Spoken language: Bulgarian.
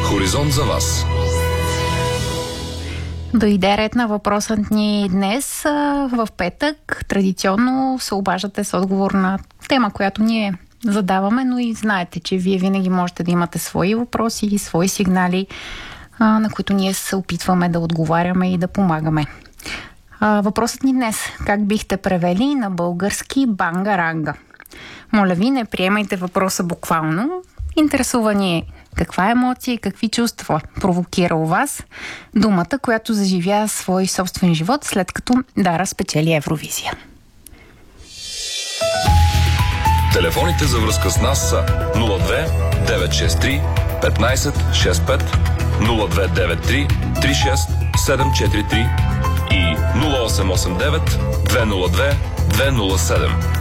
Хоризонт за вас. Дойде ред на въпросът ни днес. В петък традиционно се обаждате с отговор на тема, която ние задаваме, но и знаете, че вие винаги можете да имате свои въпроси и свои сигнали, на които ние се опитваме да отговаряме и да помагаме. Въпросът ни днес: как бихте превели на български банга-ранга? Моля ви, не приемайте въпроса буквално. Интересува ни каква емоция и какви чувства провокира у вас думата, която заживя свой собствен живот, след като Дара спечели Евровизия. Телефоните за връзка с нас са 02 963 15 65, 0293 36 743 и 0889 202 207.